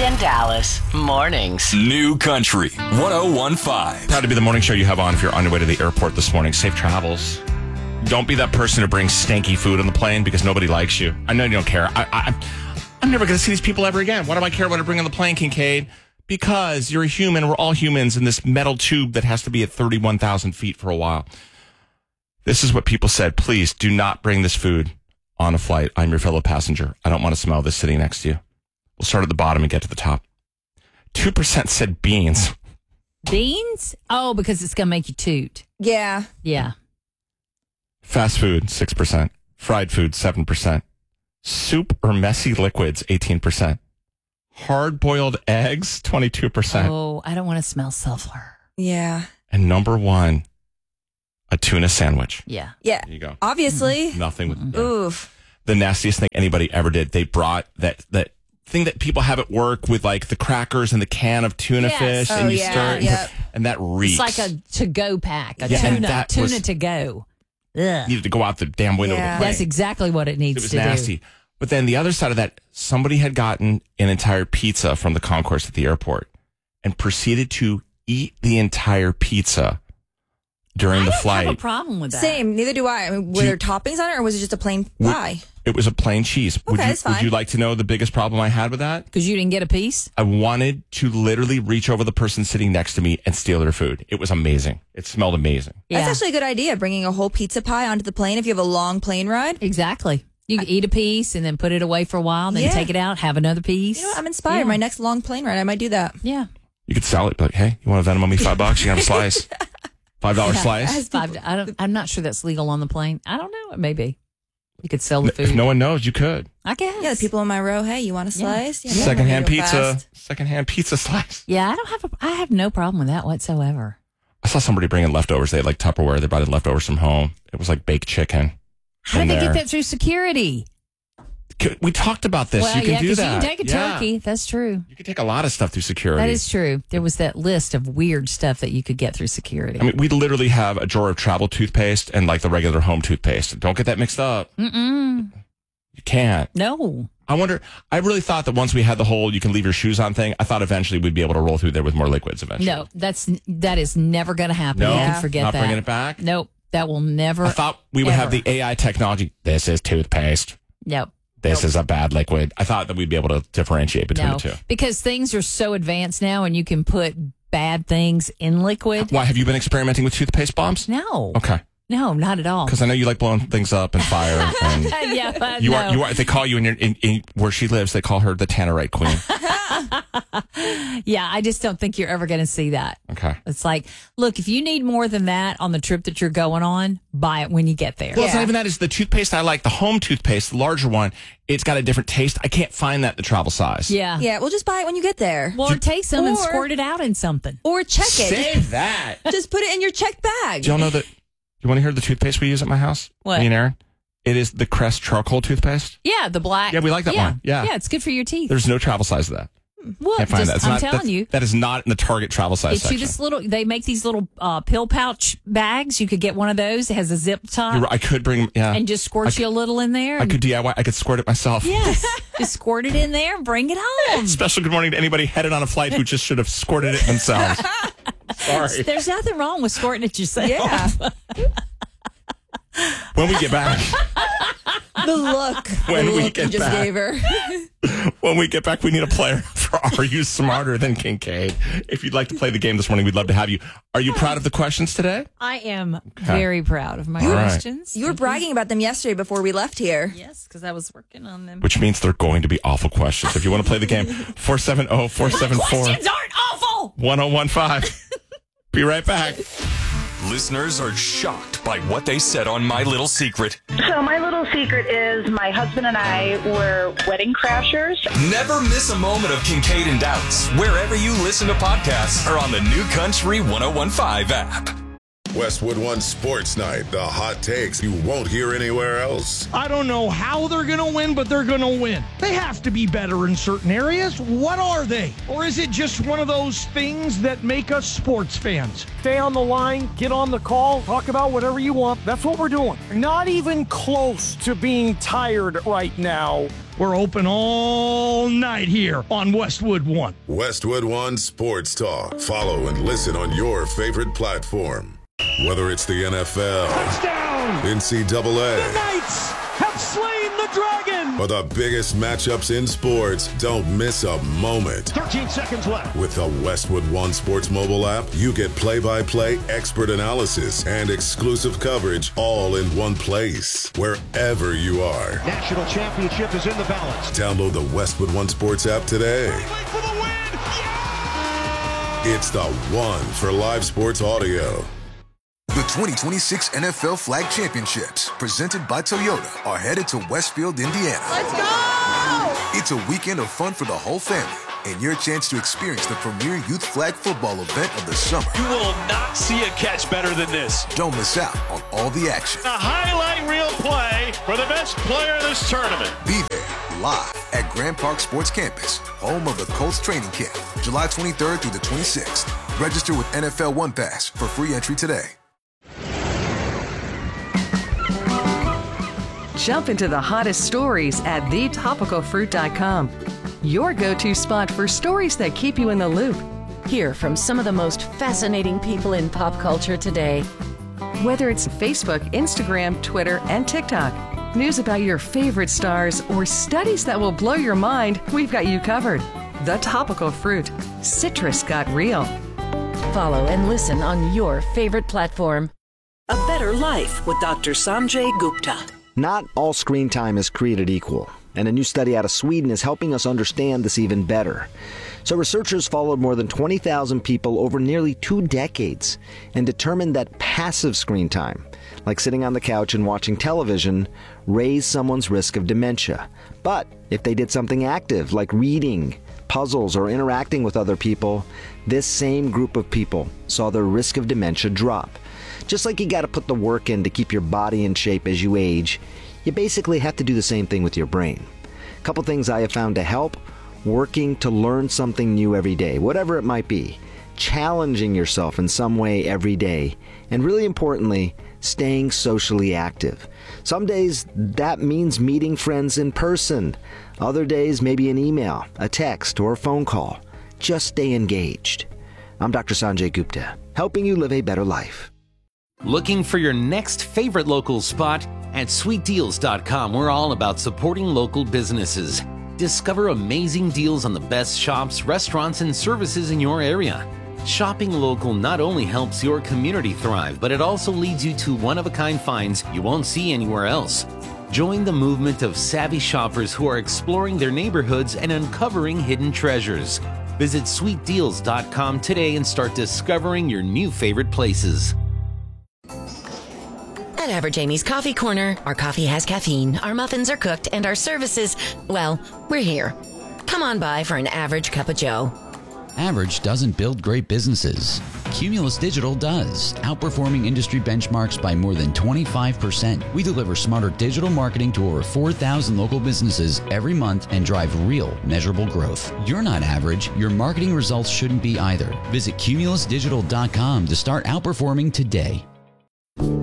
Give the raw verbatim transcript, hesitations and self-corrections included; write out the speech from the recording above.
and Dallas mornings. New Country one oh one five. Proud to be the morning show you have on if you're on your way to the airport this morning. Safe travels. Don't be that person who brings stanky food on the plane because nobody likes you. I know you don't care. I, I, I'm never going to see these people ever again. Why do I care what I bring on the plane, Kincaid? Because you're a human. We're all humans in this metal tube that has to be at thirty-one thousand feet for a while. This is what people said. Please do not bring this food on a flight. I'm your fellow passenger. I don't want to smell this sitting next to you. We'll start at the bottom and get to the top. two percent said beans. Beans? Oh, because it's going to make you toot. Yeah. Yeah. Fast food, six percent. Fried food, seven percent. Soup or messy liquids, eighteen percent. Hard-boiled eggs, twenty-two percent. Oh, I don't want to smell sulfur. Yeah. And number one, a tuna sandwich. Yeah. Yeah. There you go. Obviously. Nothing with yeah. Oof. The nastiest thing anybody ever did. They brought that that thing that people have at work with like the crackers and the can of tuna Yes. fish, Oh, and you yeah. stir it, Yep. and that reeks. It's like a to-go pack, a Yeah, and tuna, that tuna was- to go. Ugh. needed to go out the damn window. Yeah. Of the plane. That's exactly what it needs It was to nasty. do. But then the other side of that, somebody had gotten an entire pizza from the concourse at the airport and proceeded to eat the entire pizza during I the don't flight. have a problem with that. Same. Neither do I. I mean, were Do there you- toppings on it, or was it just a plain Would- pie? It was a plain cheese. would, Okay, you, that's would fine. you like to know the biggest problem I had with that? Because you didn't get a piece? I wanted to literally reach over the person sitting next to me and steal their food. It was amazing. It smelled amazing. Yeah. That's actually a good idea, bringing a whole pizza pie onto the plane if you have a long plane ride. Exactly. You can eat a piece and then put it away for a while, then Yeah. take it out, have another piece. You know what? I'm inspired. Yeah. My next long plane ride, I might do that. Yeah. You could sell it. Be like, hey, you want to Venmo me five bucks? You can have a slice. Five dollar slice. That's five, I don't, I'm not sure that's legal on the plane. I don't know. It may be. You could sell the If food. no one knows, you could. I guess. Yeah, the people in my row, hey, you want a slice? Yeah. Secondhand Real pizza. fast. Secondhand pizza slice. Yeah, I don't have a, I have no problem with that whatsoever. I saw somebody bring in leftovers. They had like Tupperware. They brought in leftovers from home. It was like baked chicken. How in did they there. get that through security? C- We talked about this. well, you can yeah, do 'cause that. you can take a Yeah. turkey. That's true. You can take a lot of stuff through security. That is true. There was that list of weird stuff that you could get through security. I mean, we literally have a drawer of travel toothpaste and like the regular home toothpaste. Don't get that mixed up. Mm-mm. You can't. No. I wonder, I really thought that once we had the whole you can leave your shoes on thing, I thought eventually we'd be able to roll through there with more liquids eventually. No, that's that is never going to happen. No? You can forget Not that. bringing it back? Nope. That will never. I thought we would have ever. the A I technology. This is toothpaste. Nope. This Nope. is a bad liquid. I thought that we'd be able to differentiate between No, the two. because things are so advanced now, and you can put bad things in liquid. Why, have you been experimenting with toothpaste bombs? No, Okay. no, not at all. Because I know you like blowing things up and fire. And yeah, but you no. are, you are, they call you in, your, in, in where she lives, they call her the Tannerite Queen. Yeah, I just don't think you're ever going to see that. Okay. It's like, look, if you need more than that on the trip that you're going on, buy it when you get there. Well, it's not Yeah. even that. It's the toothpaste I like, the home toothpaste, the larger one. It's got a different taste. I can't find that in the travel size. Yeah. Yeah, well, just buy it when you get there. Well, or take some and Or- squirt it out in something. Or check it. Save that. Just, just put it in your checked bag. Do y'all know that? You want to hear the toothpaste we use at my house? What? Me and Aaron? It is the Crest charcoal toothpaste. Yeah, the black. Yeah, we like that yeah. one. Yeah. Yeah, it's good for your teeth. There's no travel size of that. What? Can't find Just- that. It's I'm not, telling that's- you. That is not in the Target travel size It's you section. this little. They make these little uh, pill pouch bags. You could get one of those. It has a zip top, You're right. I could bring, yeah. and just squirt I you a little in there. I and- could D I Y. I could squirt it myself. Yes, just squirt it in there. Bring it home. Special good morning to anybody headed on a flight who just should have squirted it themselves. Sorry. There's nothing wrong with squirting it yourself. Yeah. When we get back, The look. When the we look get you just back. gave her. when we get back, we need a player for Are You Smarter Than Kincaid? If you'd like to play the game this morning, we'd love to have you. Are you proud of the questions today? I am very proud of my All right. questions. You were bragging about them yesterday before we left here. Yes, because I was working on them. Which means they're going to be awful questions. If you want to play the game, four seven zero, four seven four, Questions aren't awful. one zero one five. Be right back. Listeners are shocked by what they said on My Little Secret. So my little secret is my husband and I were wedding crashers. Never miss a moment of Kincaid and Dallas wherever you listen to podcasts or on the New Country one oh one five app. Westwood One Sports Night, the hot takes you won't hear anywhere else. I don't know how they're going to win, but they're going to win. They have to be better in certain areas. What are they? Or is it just one of those things that make us sports fans? Stay on the line, get on the call, talk about whatever you want. That's what we're doing. Not even close to being tired right now. We're open all night here on Westwood One. Westwood One Sports Talk. Follow and listen on your favorite platform. Whether it's the N F L, Touchdown! N C double A, The Knights have slain the dragon! or the biggest matchups in sports, don't miss a moment. thirteen seconds left. With the Westwood One Sports mobile app, you get play-by-play expert analysis and exclusive coverage all in one place, wherever you are. National championship is in the balance. Download the Westwood One Sports app today. For the win! It's the one for live sports audio. The twenty twenty-six N F L Flag Championships, presented by Toyota, are headed to Westfield, Indiana. Let's go! It's a weekend of fun for the whole family and your chance to experience the premier youth flag football event of the summer. You will not see a catch better than this. Don't miss out on all the action. A highlight reel play for the best player in this tournament. Be there, live at Grand Park Sports Campus, home of the Colts training camp, July twenty-third through the twenty-sixth. Register with N F L One Pass for free entry today. Jump into the hottest stories at the topical fruit dot com. Your go-to spot for stories that keep you in the loop. Hear from some of the most fascinating people in pop culture today. Whether it's Facebook, Instagram, Twitter, and TikTok, news about your favorite stars, or studies that will blow your mind, we've got you covered. The Topical Fruit. Citrus got real. Follow and listen on your favorite platform. A Better Life with Doctor Sanjay Gupta. Not all screen time is created equal, and a new study out of Sweden is helping us understand this even better. So researchers followed more than twenty thousand people over nearly two decades and determined that passive screen time, like sitting on the couch and watching television, raised someone's risk of dementia. But if they did something active, like reading, puzzles, or interacting with other people, this same group of people saw their risk of dementia drop. Just like you got to put the work in to keep your body in shape as you age, you basically have to do the same thing with your brain. A couple things I have found to help: working to learn something new every day, whatever it might be, challenging yourself in some way every day, and really importantly, staying socially active. Some days that means meeting friends in person. Other days maybe an email, a text, or a phone call. Just stay engaged. I'm Doctor Sanjay Gupta, helping you live a better life. Looking for your next favorite local spot? At sweet deals dot com, we're all about supporting local businesses. Discover amazing deals on the best shops, restaurants, and services in your area. Shopping local not only helps your community thrive, but it also leads you to one-of-a-kind finds you won't see anywhere else. Join the movement of savvy shoppers who are exploring their neighborhoods and uncovering hidden treasures. Visit sweet deals dot com today and start discovering your new favorite places. At Average Amy's Coffee Corner, our coffee has caffeine, our muffins are cooked, and our services, well, we're here. Come on by for an average cup of joe. Average doesn't build great businesses. Cumulus Digital does, outperforming industry benchmarks by more than twenty-five percent. We deliver smarter digital marketing to over four thousand local businesses every month and drive real, measurable growth. You're not average. Your marketing results shouldn't be either. Visit cumulus digital dot com to start outperforming today.